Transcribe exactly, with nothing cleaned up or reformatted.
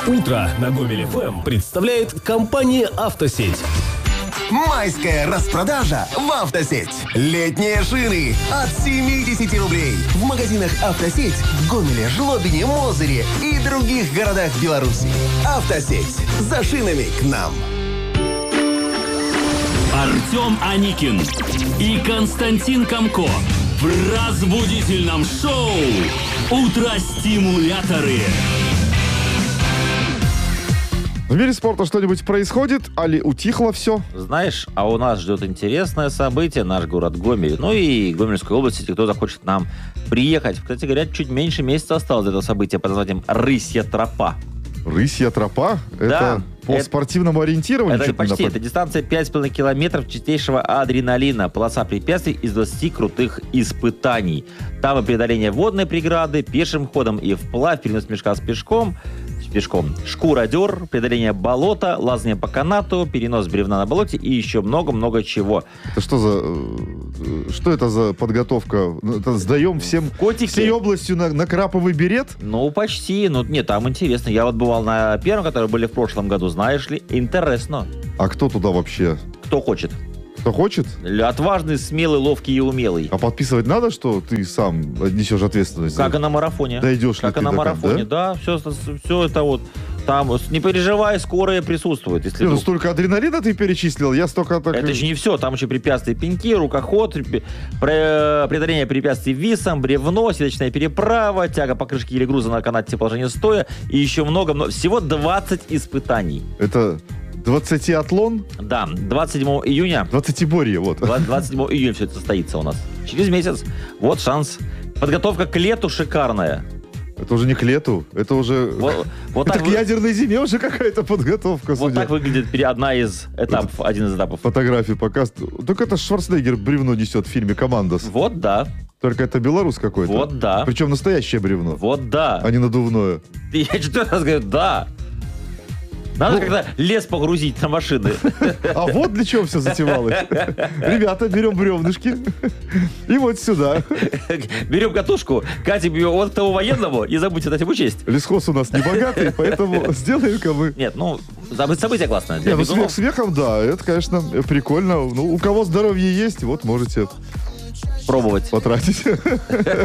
Утро на Гомель эф эм представляет компания «Автосеть». Майская распродажа в «Автосеть». Летние шины от семьдесят рублей. В магазинах «Автосеть» в Гомеле, Жлобине, Мозыре и других городах Беларуси. «Автосеть». За шинами к нам. Артем Аникин и Константин Комко в разбудительном шоу «Утро-стимуляторы». В мире спорта что-нибудь происходит, али утихло все? Знаешь, а у нас ждет интересное событие, наш город Гомель, ну и Гомельская область, если кто захочет к нам приехать. Кстати говоря, чуть меньше месяца осталось до этого события под названием «Рысья тропа». Рысья тропа? Да, это по это, спортивному ориентированию? Это почти, это дистанция пять с половиной километров чистейшего адреналина, полоса препятствий из двадцати крутых испытаний. Там и преодоление водной преграды, пешим ходом и вплавь, перенос мешка с пешком, пешком, шкуродер, преодоление болота, лазание по канату, перенос бревна на болоте и еще много-много чего. Это что за... Что это за подготовка? Это сдаем всем... Котики. Всей областью на, на краповый берет? Ну, почти. Ну, нет, там интересно. Я вот бывал на первом, которые были в прошлом году, знаешь ли, интересно. А кто туда вообще? Кто хочет. Кто хочет? Отважный, смелый, ловкий и умелый. А подписывать надо, что ты сам несешь ответственность? Как и на марафоне. Дойдешь как ли и ты на до марафоне, да? да. Все, все это вот там. Не переживай, скорая присутствует. Если Не, ну вдруг... столько адреналина ты перечислил, я столько... Так... Это же не все. Там еще препятствия пеньки, рукоход, преодоление препятствий висом, бревно, седочная переправа, тяга покрышки или груза на канате положения стоя и еще много-много. Всего двадцать испытаний. Это... двадцатиатлон? Да, двадцать седьмого июня. двадцатиборье, вот. двадцать седьмого июня все это состоится у нас. Через месяц. Вот шанс. Подготовка к лету шикарная. Это уже не к лету, это уже... Вот, вот это так к вы... ядерной зиме уже какая-то подготовка. Вот судя. так выглядит одна из этапов, вот один из этапов. Фотографии показывают. Только это Шварценеггер бревно несет в фильме «Командос». Вот да. Только это белорус какой-то. Вот да. Причем настоящее бревно. Вот да. А не надувное. Я четвертый раз говорю, да. Надо ну, когда лес погрузить на машины. А вот для чего все затевалось. Ребята, берем бревнышки и вот сюда. Берем катушку, катим ее от того военного и забудьте дать ему честь. Лесхоз у нас не богатый, поэтому сделаем-ка мы. Нет, ну, событие классное. Не, ну смех смехом, да, это, конечно, прикольно. Ну, у кого здоровье есть, вот можете пробовать. Потратить.